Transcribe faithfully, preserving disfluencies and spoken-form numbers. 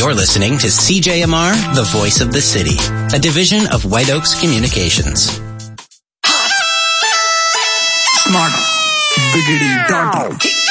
You're listening to C J M R, the voice of the city, a division of White Oaks Communications. Smart. Biggity dot.